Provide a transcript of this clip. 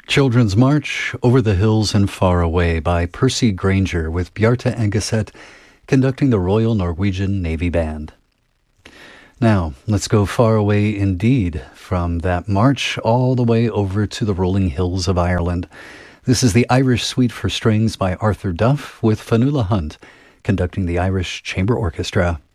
Children's March Over the Hills and Far Away by Percy Grainger with Bjarte Engeset conducting the Royal Norwegian Navy Band. Now, let's go far away indeed from that march all the way over to the rolling hills of Ireland. This is the Irish Suite for Strings by Arthur Duff with Fionnuala Hunt conducting the Irish Chamber Orchestra.